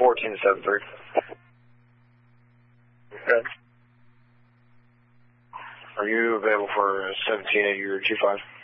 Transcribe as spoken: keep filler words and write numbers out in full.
fourteen to seven three. Good. Are you available for seventeen at your G five?